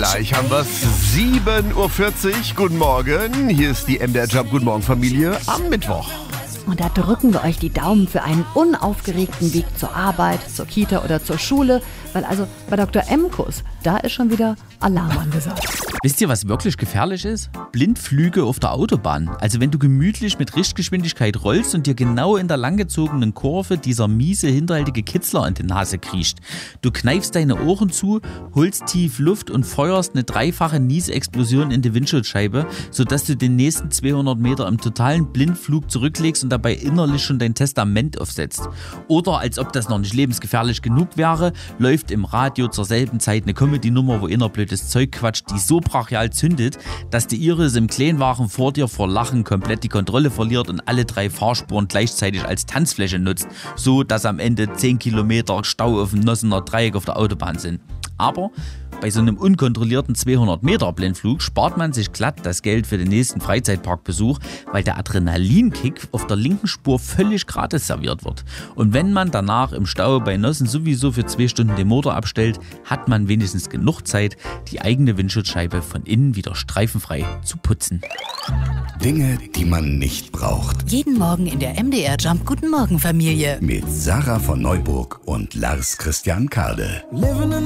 Gleich haben wir es. 7.40 Uhr. Guten Morgen. Hier ist die MDR Jump Guten Morgen Familie am Mittwoch. Und da drücken wir euch die Daumen für einen unaufgeregten Weg zur Arbeit, zur Kita oder zur Schule. Weil also bei Dr. Emkus, da ist schon wieder Alarm angesagt. Wisst ihr, was wirklich gefährlich ist? Blindflüge auf der Autobahn. Also wenn du gemütlich mit Richtgeschwindigkeit rollst und dir genau in der langgezogenen Kurve dieser miese, hinterhältige Kitzler an die Nase kriecht. Du kneifst deine Ohren zu, holst tief Luft und feuerst eine dreifache Niesexplosion in die Windschutzscheibe, sodass du den nächsten 200 Meter im totalen Blindflug zurücklegst und dabei innerlich schon dein Testament aufsetzt. Oder, als ob das noch nicht lebensgefährlich genug wäre, läuft im Radio zur selben Zeit eine Comedy-Nummer, wo einer blödes Zeug quatscht, die so brachial zündet, dass die Iris im Kleinwagen vor dir vor Lachen komplett die Kontrolle verliert und alle 3 Fahrspuren gleichzeitig als Tanzfläche nutzt, so dass am Ende 10 Kilometer Stau auf dem Nossener Dreieck auf der Autobahn sind. Aber bei so einem unkontrollierten 200-Meter-Blindflug spart man sich glatt das Geld für den nächsten Freizeitparkbesuch, weil der Adrenalinkick auf der linken Spur völlig gratis serviert wird. Und wenn man danach im Stau bei Nossen sowieso für 2 Stunden den Motor abstellt, hat man wenigstens genug Zeit, die eigene Windschutzscheibe von innen wieder streifenfrei zu putzen. Dinge, die man nicht braucht. Jeden Morgen in der MDR Jump Guten Morgen Familie. Mit Sarah von Neuburg und Lars Christian Kade.